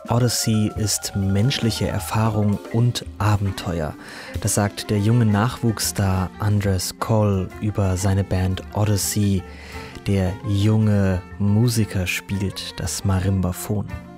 Odyssey ist menschliche Erfahrung und Abenteuer. Das sagt der junge Nachwuchsstar Andres Koll über seine Band Odyssey. Der junge Musiker spielt das Marimbaphon.